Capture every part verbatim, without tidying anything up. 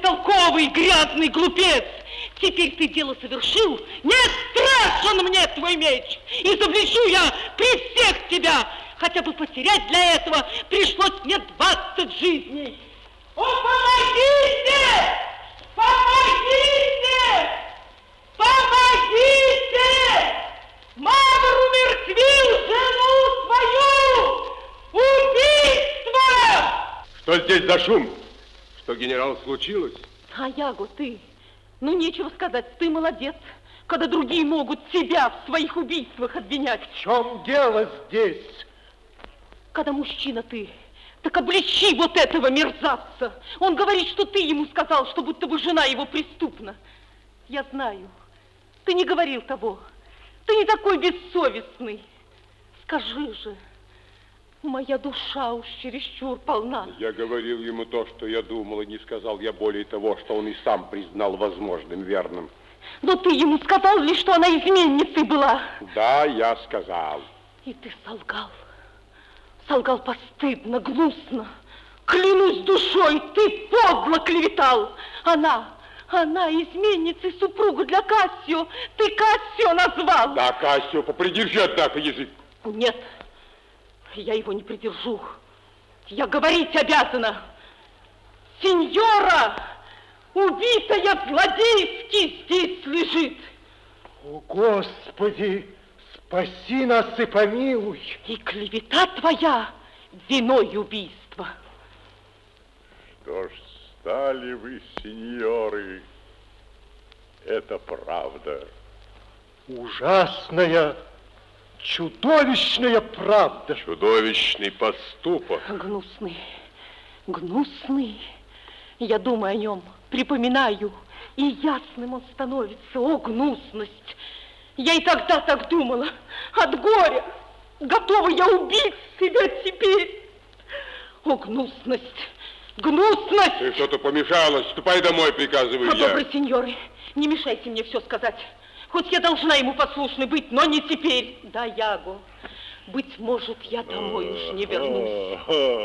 бестолковый, грязный глупец! Теперь ты дело совершил, не страшен мне твой меч! Изобличу я при всех тебя! Хотя бы потерять для этого пришлось мне двадцать жизней! О, помогите! Помогите! Помогите! Мавр умертвил жену свою! Убийство! Что здесь за шум? Что, генерал, случилось? А, Яго, ты, ну нечего сказать, ты молодец, когда другие могут тебя в своих убийствах обвинять. В чем дело здесь? Когда мужчина ты, так обличи вот этого мерзавца. Он говорит, что ты ему сказал, что будто бы жена его преступна. Я знаю, ты не говорил того. Ты не такой бессовестный. Скажи же, моя душа уж чересчур полна. Я говорил ему то, что я думал, и не сказал я более того, что он и сам признал возможным, верным. Но ты ему сказал ли, что она изменницей была? Да, я сказал. И ты солгал. Солгал постыдно, гнусно. Клянусь душой, ты подло клеветал. Она, она изменница и супруга для Кассио. Ты Кассио назвал. Да, Кассио, попридержи, однако, язык. Нет, я его не придержу. Я говорить обязана. Сеньора, убитая злодейски здесь лежит. О, Господи, спаси нас и помилуй. И клевета твоя виной убийства. Что ж, стали вы, сеньоры, это правда. Ужасная, чудовищная правда. Чудовищный поступок. Гнусный, гнусный. Я думаю о нем, припоминаю, и ясным он становится. О, гнусность! Я и тогда так думала. От горя готова я убить себя теперь. О, гнусность! Гнусность! Ты что-то помешалась. Ступай домой, приказываю а, я. Добрый сеньоры, не мешайте мне все сказать. Хоть я должна ему послушной быть, но не теперь. Да, Яго, быть может, я домой уж не вернусь.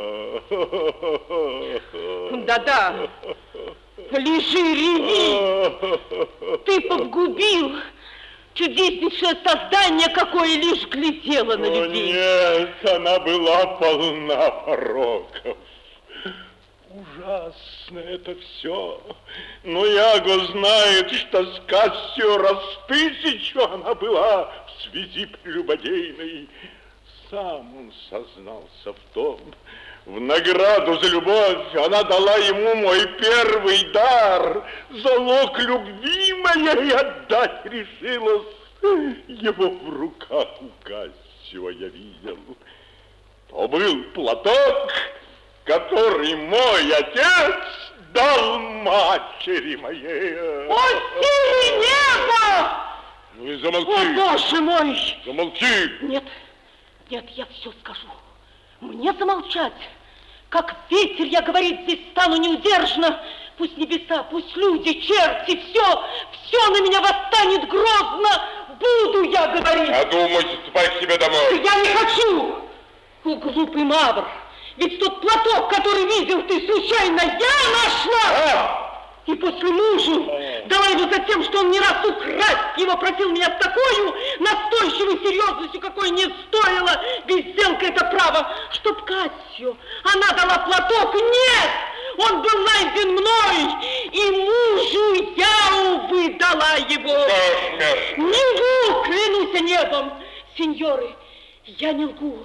Да-да, лежи, реви. Ты погубил чудеснейшее создание, какое лишь глядело на людей. О, нет, она была полна пороков. Ужасно это все. Но Яго знает, что с Кассио раз тысячу она была в связи прелюбодейной. Сам он сознался в том. В награду за любовь она дала ему мой первый дар. Залог любви моей отдать решилась. Его в руках у Кассио я видел. То был платок, который мой отец дал матери моей. О, силы неба! Ну и замолчи. О, Боже мой! Замолчи. Нет, нет, я все скажу. Мне замолчать. Как ветер, я говорить здесь стану неудержно. Пусть небеса, пусть люди, черти, все, все на меня восстанет грозно. Буду я говорить. Одумайся, ступай к себе домой. Я не хочу. О, глупый Мавр. Ведь тот платок, который видел ты случайно, я нашла! А? И после мужу дала его за тем, что он не раз украсть его просил меня с такой настойчивой серьезностью, какой не стоило безделка это право, чтоб Кассио, она дала платок. Нет! Он был найден мной, и мужу я, увы, дала его. Не лгу, клянусь небом. Сеньоры, я не лгу.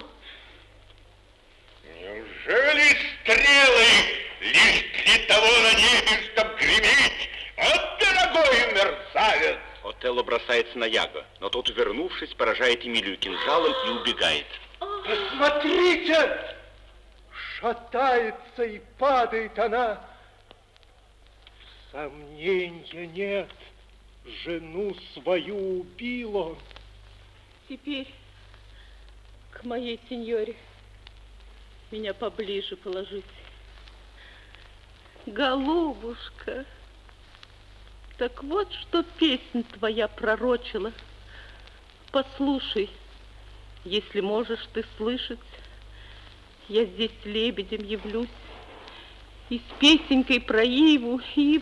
Неужели стрелы лишь для того на небе, чтоб греметь? От дорогой мерзавец! Отелло бросается на Яго, но тот, вернувшись, поражает Эмилию кинжалом и убегает. Посмотрите! Шатается и падает она. Сомнения нет. Жену свою убил он. Теперь к моей сеньоре меня поближе положить. Голубушка, так вот что песнь твоя пророчила. Послушай, если можешь ты слышать, я здесь лебедем явлюсь, и с песенкой про Иву, и